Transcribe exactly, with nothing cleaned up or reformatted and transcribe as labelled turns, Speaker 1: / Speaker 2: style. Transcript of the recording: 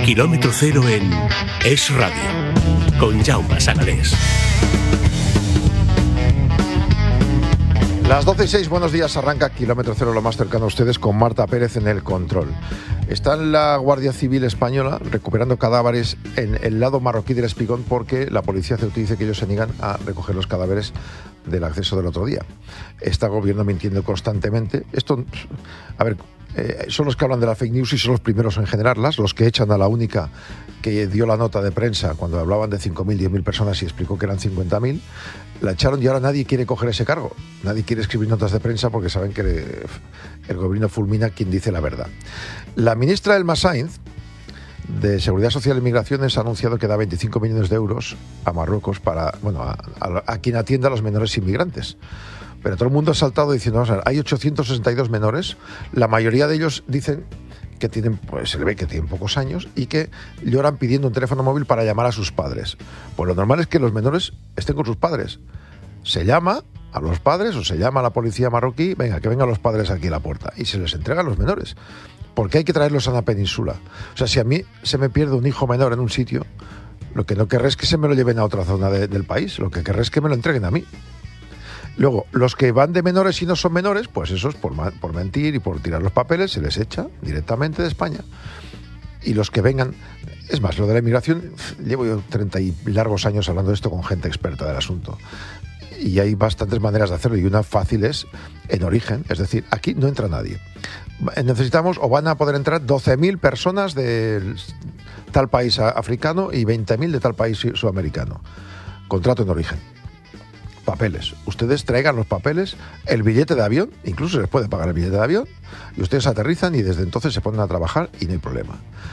Speaker 1: Kilómetro Cero en Es Radio, con Jaume Sagalés.
Speaker 2: Las doce y seis, buenos días, arranca Kilómetro Cero, lo más cercano a ustedes, con Marta Pérez en el control. Está la Guardia Civil Española recuperando cadáveres en el lado marroquí del Espigón, porque la policía ceuta dice que ellos se niegan a recoger los cadáveres del acceso del otro día. Está el gobierno mintiendo constantemente. Esto, a ver, eh, son los que hablan de la fake news y son los primeros en generarlas, los que echan a la única que dio la nota de prensa cuando hablaban de cinco mil, diez mil personas y explicó que eran cincuenta mil. La echaron y ahora nadie quiere coger ese cargo. Nadie quiere escribir notas de prensa porque saben que el gobierno fulmina quien dice la verdad. La ministra Elma Sainz, de Seguridad Social y Migraciones, ha anunciado que da veinticinco millones de euros a Marruecos para, bueno, a, a, a quien atienda a los menores inmigrantes. Pero todo el mundo ha saltado diciendo, vamos a ver, hay ochocientos sesenta y dos menores, la mayoría de ellos dicen que tienen, pues se le ve que tienen pocos años y que lloran pidiendo un teléfono móvil para llamar a sus padres. Pues lo normal es que los menores estén con sus padres. Se llama a los padres o se llama a la policía marroquí, venga, que vengan los padres aquí a la puerta, y se les entregan los menores. Porque hay que traerlos a la península. O sea, si a mí se me pierde un hijo menor en un sitio, lo que no querré es que se me lo lleven a otra zona de, del país, lo que querré es que me lo entreguen a mí. Luego, los que van de menores y no son menores, pues esos por, por mentir y por tirar los papeles se les echa directamente de España. Y los que vengan, es más, lo de la inmigración, llevo yo treinta y largos años hablando de esto con gente experta del asunto. Y hay bastantes maneras de hacerlo, y una fácil es en origen, es decir, aquí no entra nadie. Necesitamos, o van a poder entrar doce mil personas de tal país africano y veinte mil de tal país sudamericano. Contrato en origen. Papeles. Ustedes traigan los papeles, el billete de avión, incluso les puede pagar el billete de avión, y ustedes aterrizan y desde entonces se ponen a trabajar y no hay problema.